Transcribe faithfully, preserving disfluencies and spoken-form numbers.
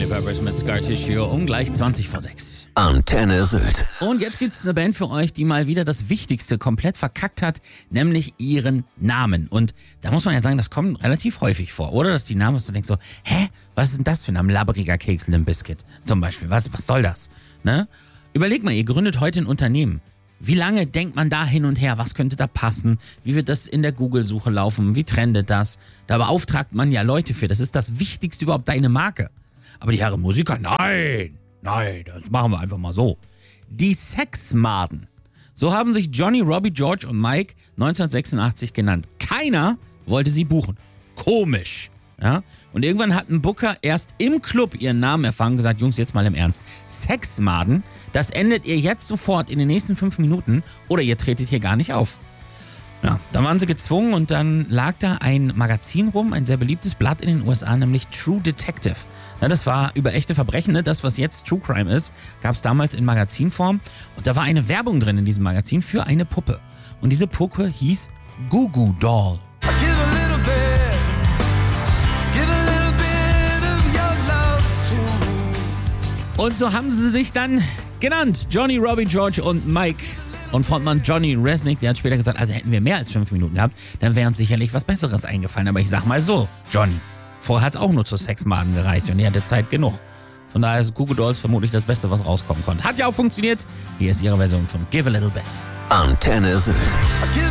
Peppers mit Scar Tissue um gleich zwanzig vor sechs. Antenne Sylt. Und jetzt gibt's eine Band für euch, die mal wieder das Wichtigste komplett verkackt hat, nämlich ihren Namen. Und da muss man ja sagen, das kommt relativ häufig vor, oder? Dass die Namen, dass du denkst so, hä, was ist denn das für ein Name? Labberiger Keks, Limp Bizkit zum Beispiel. Was, was soll das? Ne? Überleg mal, ihr gründet heute ein Unternehmen. Wie lange denkt man da hin und her? Was könnte da passen? Wie wird das in der Google-Suche laufen? Wie trendet das? Da beauftragt man ja Leute für. Das ist das Wichtigste überhaupt, deine Marke. Aber die Herren Musiker, nein, nein, das machen wir einfach mal so. Die Sexmaden. So haben sich Johnny, Robbie, George und Mike neunzehnhundertsechsundachtzig genannt. Keiner wollte sie buchen. Komisch. Ja? Und irgendwann hat ein Booker erst im Club ihren Namen erfahren und gesagt, Jungs, jetzt mal im Ernst. Sexmaden, das endet ihr jetzt sofort in den nächsten fünf Minuten oder ihr tretet hier gar nicht auf. Ja, dann waren sie gezwungen und dann lag da ein Magazin rum, ein sehr beliebtes Blatt in den U S A, nämlich True Detective. Ja, das war über echte Verbrechen, ne? Das, was jetzt True Crime ist, gab es damals in Magazinform. Und da war eine Werbung drin in diesem Magazin für eine Puppe. Und diese Puppe hieß Goo Goo Doll. Und so haben sie sich dann genannt. Johnny, Robbie, George und Mike. Und Frontmann Johnny Resnick, der hat später gesagt, also hätten wir mehr als fünf Minuten gehabt, dann wäre uns sicherlich was Besseres eingefallen. Aber ich sag mal so, Johnny, vorher hat es auch nur zu Sexmaden gereicht und ihr hattet Zeit genug. Von daher ist Goo Goo Dolls vermutlich das Beste, was rauskommen konnte. Hat ja auch funktioniert. Hier ist ihre Version von Give a Little Bit. Antenne Sylt.